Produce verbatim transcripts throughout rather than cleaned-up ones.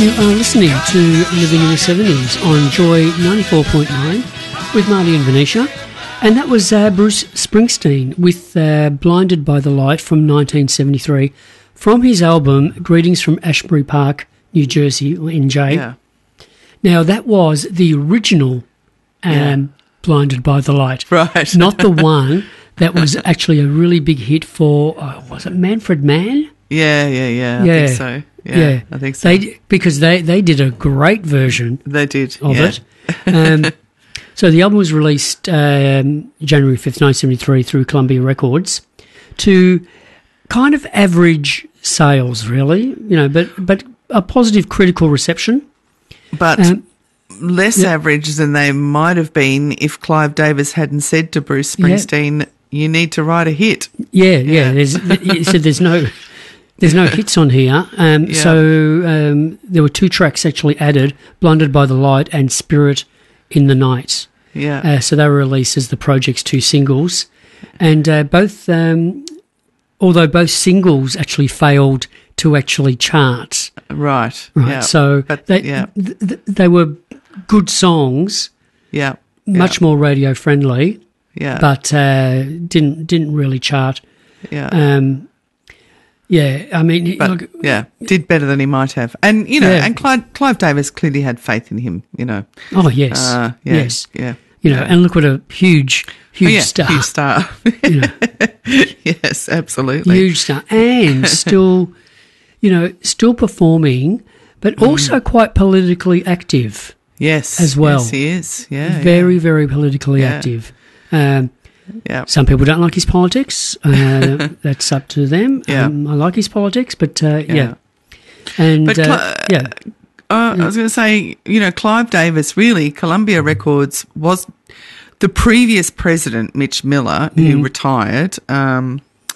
You are listening to Living in the seventies on Joy ninety-four point nine with Marty and Venetia. And that was uh, Bruce Springsteen with uh, Blinded by the Light from nineteen seventy-three from his album Greetings from Ashbury Park, New Jersey, or N J. Yeah. Now, that was the original um, Yeah. Blinded by the Light. Right. Not the one that was actually a really big hit for, uh, was it Manfred Mann? Yeah, yeah, yeah. I Yeah. think so. Yeah, Yeah. I think so. They, because they, they did a great version They did. of yeah. it. Um, so the album was released um, January fifth, nineteen seventy-three through Columbia Records to kind of average sales, really, you know, but, but a positive critical reception. But Um, less yeah. average than they might have been if Clive Davis hadn't said to Bruce Springsteen, you need to write a hit. Yeah, yeah. Yeah. There's, he said there's no... There's no hits on here. Um, Yeah. So um, there were two tracks actually added, Blinded by the Light and Spirit in the Night. Yeah. Uh, so they were released as the project's two singles. And uh, both, um, although both singles actually failed to actually chart. right. Right. Yeah. So But, they, yeah. th- th- they were good songs, Yeah. much more radio friendly, Yeah. but uh, didn't didn't really chart. yeah. Um, yeah, I mean, he- But look, yeah, did better than he might have, and you know, Yeah. and Clive, Clive Davis clearly had faith in him. You know, oh yes, uh, yeah, yes, yeah, you know, yeah. and look what a huge, huge Oh, yeah, star, huge star. you know, Yes, absolutely. huge star, and still, you know, still performing, but Mm. also quite politically active, Yes, as well. Yes, he is. Yeah, very, very politically Yeah. active. Um, yeah, some people don't like his politics. Uh, that's up to them. Yeah. Um, I like his politics, but uh, yeah. Yeah. and But uh, Cli- yeah, Uh, I was going to say, you know, Clive Davis, really, Columbia Records was the previous president, Mitch Miller, who Mm. retired, um,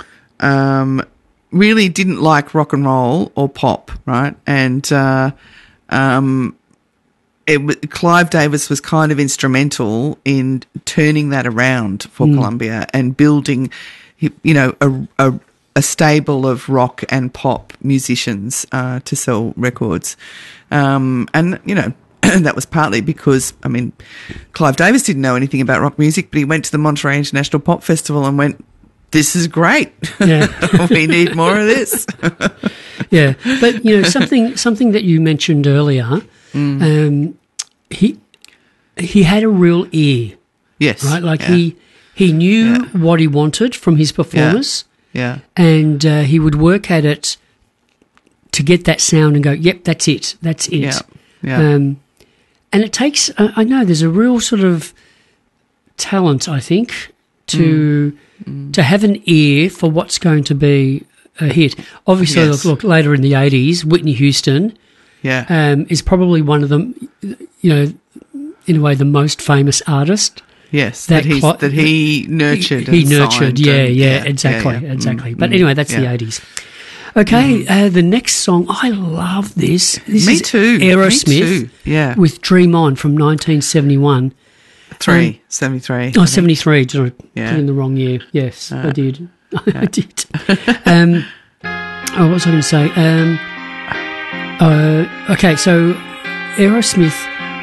um, really didn't like rock and roll or pop, right? And uh, um, it, w- Clive Davis was kind of instrumental in turning that around for Columbia and building, you know, a, a, a stable of rock and pop musicians uh, to sell records. Um, and, you know, that was partly because, I mean, Clive Davis didn't know anything about rock music, but he went to the Monterey International Pop Festival and went, this is great. yeah. We need more of this. Yeah, but you know something something that you mentioned earlier. Mm. Um, he he had a real ear, Yes. right? Like yeah, he he knew Yeah. what he wanted from his performers, Yeah. and uh, he would work at it to get that sound and go, "Yep, that's it, that's it." Yeah. Yeah. Um, and it takes. I I know there's a real sort of talent, I think, to Mm. to have an ear for what's going to be a hit. Obviously, Yes. look, look later in the eighties, Whitney Houston yeah. um, is probably one of them, you know, in a way, the most famous artist. Yes. that That, he's, cli- that he nurtured. He and nurtured, signed yeah, and- yeah, exactly, yeah, yeah. exactly. Mm, But mm, anyway, that's the yeah. eighties. Okay, uh, the next song, I love this. This Me is too. Me Aerosmith too. Yeah. with Dream On from nineteen seventy-one. Three. um, seventy-three. Oh, seventy-three. Did I Yeah. put in the wrong year? Yes, I Uh, did. I did. um, oh, what was I going to say? Um, uh, okay, so Aerosmith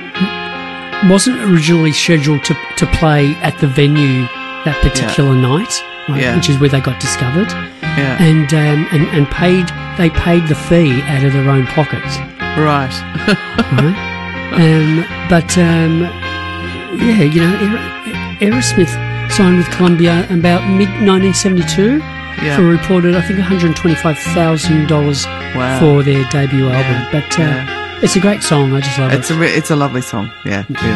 wasn't originally scheduled to, to play at the venue that particular night, right, Yeah. which is where they got discovered, Yeah. and, um, and and paid they paid the fee out of their own pockets. Right. Right? um, but um, yeah, you know, Aer- Aerosmith signed with Columbia about mid nineteen seventy-two Yeah. for a reported, I think, one hundred twenty-five thousand dollars Wow. for their debut album. Yeah, But uh, yeah. it's a great song. I just love It's it. a re- it's a lovely song. Yeah.